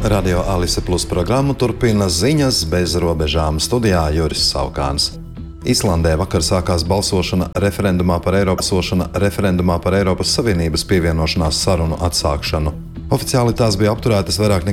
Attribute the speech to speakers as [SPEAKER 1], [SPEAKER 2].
[SPEAKER 1] Radio Alise Plus programmu turpina ziņas bez robežām. Studijā Juris Saukāns. Islandē vakar sākās balsošana referendumā par Eiropas Savienības pievienošanās sarunu atsākšanu. Oficiāli tās bija apturētas vairāk nekā